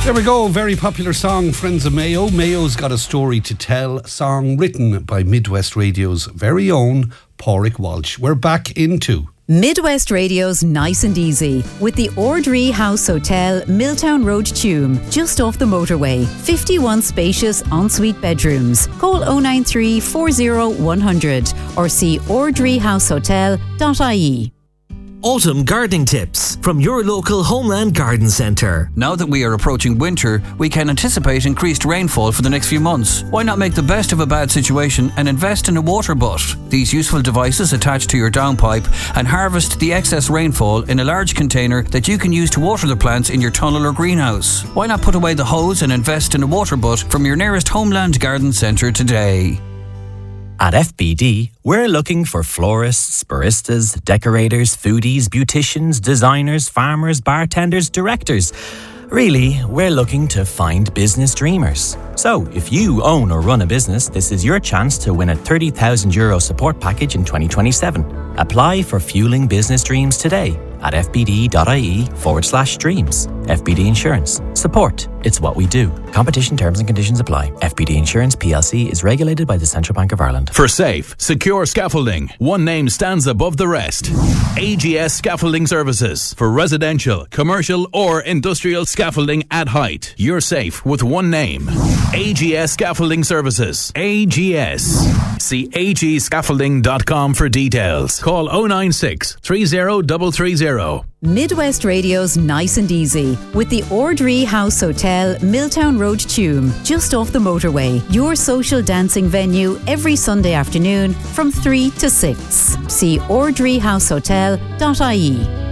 There we go, very popular song, Friends of Mayo. Mayo's Got a Story to Tell, song written by Midwest Radio's very own Pádraig Walsh. We're back into Midwest Radio's Nice and Easy with the Ordree House Hotel, Milltown Road, Tuam, just off the motorway. 51 spacious ensuite bedrooms. Call 093 40 100 or see ordreehousehotel.ie. Autumn gardening tips from your local Homeland Garden Centre. Now that we are approaching winter, we can anticipate increased rainfall for the next few months. Why not make the best of a bad situation and invest in a water butt? These useful devices attach to your downpipe and harvest the excess rainfall in a large container that you can use to water the plants in your tunnel or greenhouse. Why not put away the hose and invest in a water butt from your nearest Homeland Garden Centre today? At FBD, we're looking for florists, baristas, decorators, foodies, beauticians, designers, farmers, bartenders, directors. Really, we're looking to find business dreamers. So, if you own or run a business, this is your chance to win a €30,000 support package in 2027. Apply for Fueling Business Dreams today at fbd.ie/dreams. FBD Insurance. Support. It's what we do. Competition terms and conditions apply. FBD Insurance PLC is regulated by the Central Bank of Ireland. For safe, secure scaffolding, one name stands above the rest. AGS Scaffolding Services. For residential, commercial or industrial scaffolding at height. You're safe with one name. AGS Scaffolding Services. AGS. See agscaffolding.com for details. Call 096 30330. Midwest Radio's Nice and Easy with the Ordree House Hotel, Milltown Road, Tuam, just off the motorway. Your social dancing venue every Sunday afternoon from 3 to 6. See ordreehousehotel.ie.